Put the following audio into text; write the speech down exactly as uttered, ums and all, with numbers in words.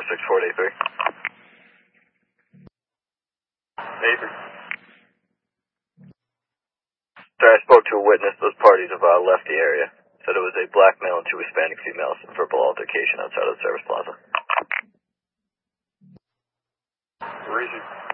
six four eight three. eight three. Sir, I spoke to a witness. Those parties have uh, left the area. Said it was a black male and two Hispanic females in verbal altercation outside of the service plaza. Where is he?